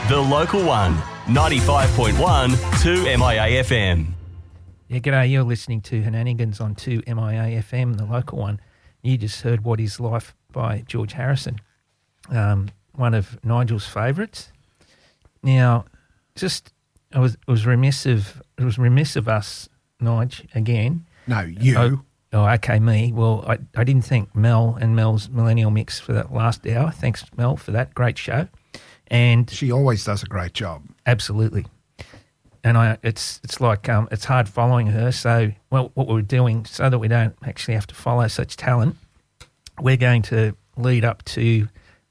The Local One, 95.1 2MIA FM. Yeah, g'day, you're listening to Henanigans on 2MIA FM, The Local One. You just heard What Is Life by George Harrison, one of Nigel's favourites. Now, it was remiss of us, Nige, again. No, you. Oh, okay, me. Well, I didn't thank Mel and Mel's Millennial Mix for that last hour. Thanks, Mel, for that great show. And she always does a great job. Absolutely. And it's like it's hard following her. So, what we're doing, so that we don't actually have to follow such talent, we're going to lead up to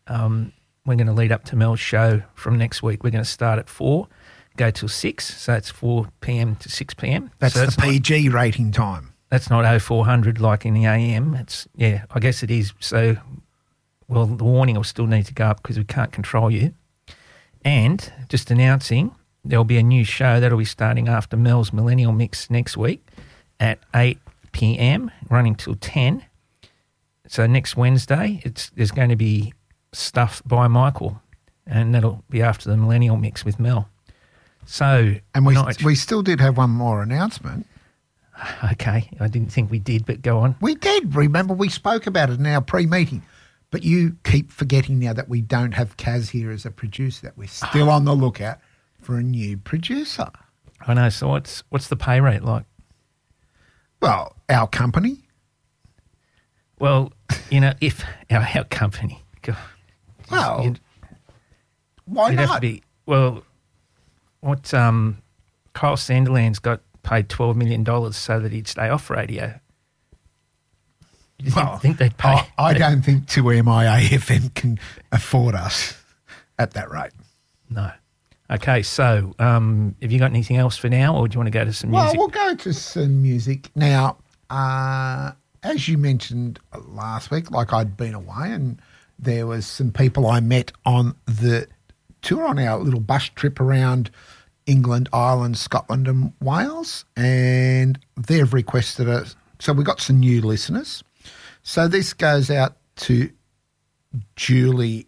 Mel's show from next week. We're going to start at 4, go till 6. So it's 4 p.m. to 6 p.m. That's the PG rating time. That's not 0400 like in the AM. I guess it is. So, well, the warning will still need to go up because we can't control you. And just announcing, there'll be a new show that'll be starting after Mel's Millennial Mix next week at 8 p.m, running till 10. So next Wednesday, there's going to be stuff by Michael, and that'll be after the Millennial Mix with Mel. So, and we still did have one more announcement. Okay, I didn't think we did, but go on. We did. Remember, we spoke about it in our pre-meeting. But you keep forgetting now that we don't have Kaz here as a producer, that we're still on the lookout for a new producer. I know. So what's the pay rate like? Well, our company. Well, if our company. God, well, why not? Have to be, well, what Kyle Sanderland's got paid $12 million so that he'd stay off radio. You think they'd pay? I don't think 2MIA-FM can afford us at that rate. No. Okay, so have you got anything else for now, or do you want to go to some music? Well, we'll go to some music. Now, as you mentioned last week, like I'd been away and there was some people I met on the tour on our little bus trip around England, Ireland, Scotland and Wales, and they've requested us. So we got some new listeners. So this goes out to Julie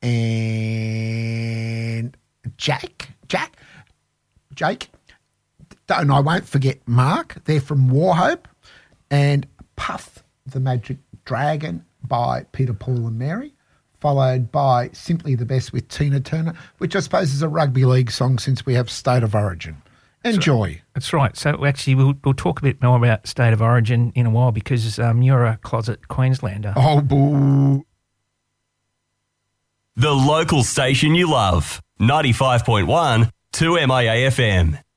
and Jake. And I won't forget Mark. They're from Warhope. And Puff the Magic Dragon by Peter, Paul and Mary, followed by Simply the Best with Tina Turner, which I suppose is a rugby league song since we have State of Origin. Enjoy. That's right. So actually we'll talk a bit more about State of Origin in a while because you're a closet Queenslander. Oh, boo. The local station you love, 95.1 2MIA FM.